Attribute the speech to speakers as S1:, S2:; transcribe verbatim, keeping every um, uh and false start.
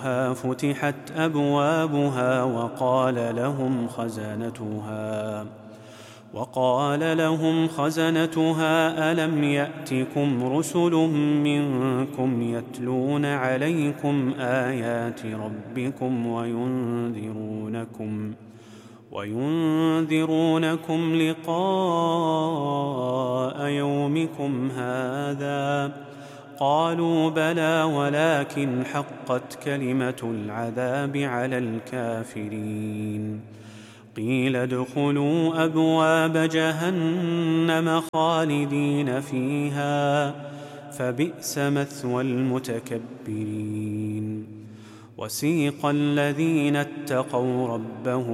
S1: دخلوها فتحت أبوابها وقال لهم خزنتها وقال لهم خزنتها ألم يأتكم رسل منكم يتلون عليكم آيات ربكم وينذرونكم وينذرونكم لقاء يومكم هذا؟ قالوا بلى ولكن حقت كلمة العذاب على الكافرين. قيل ادخلوا أبواب جهنم خالدين فيها فبئس مثوى المتكبرين. وسيق الذين اتقوا ربهم